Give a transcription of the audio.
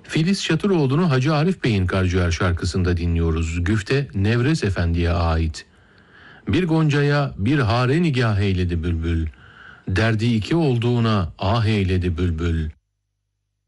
Filiz Şatıroğlu'nu Hacı Arif Bey'in Karciğer şarkısında dinliyoruz. Güfte Nevrez Efendi'ye ait. Bir goncaya bir hare nigah eyledi bülbül. Derdi iki olduğuna ah eyledi bülbül.